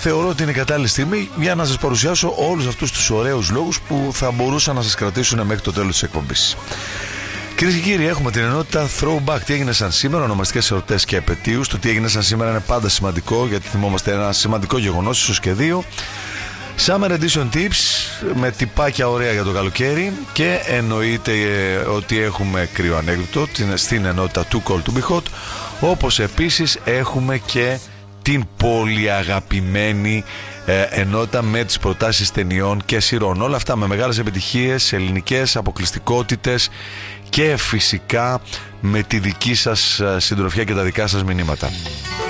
θεωρώ ότι είναι η κατάλληλη στιγμή για να σας παρουσιάσω όλους αυτούς τους ωραίους λόγους που θα μπορούσαν να σας κρατήσουν μέχρι το τέλος της εκπομπής. Κυρίες και κύριοι, έχουμε την ενότητα Throwback. Τι έγινε σαν σήμερα, ονομαστικές εορτές και επετείους. Το τι έγινε σαν σήμερα είναι πάντα σημαντικό, γιατί θυμόμαστε ένα σημαντικό γεγονός, ίσως και δύο. Summer Edition Tips με τυπάκια ωραία για το καλοκαίρι. Και εννοείται ότι έχουμε κρύο ανέκδοτο στην ενότητα Too Cold to Be Hot. Όπως επίσης έχουμε και την πολύ αγαπημένη ενότητα με τις προτάσεις ταινιών και σειρών. Όλα αυτά με μεγάλες επιτυχίες, ελληνικές αποκλειστικότητες και φυσικά με τη δική σας συντροφιά και τα δικά σας μηνύματα.